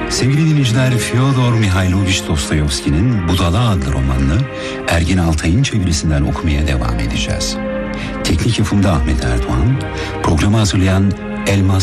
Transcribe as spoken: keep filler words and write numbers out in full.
Sevgili dinleyiciler, Fyodor Mihailovich Dostoyevski'nin Budala adlı romanını Ergin Altay'ın çevirisinden okumaya devam edeceğiz. Teknik yapımda Ahmet Erdoğan, programı hazırlayan Elmas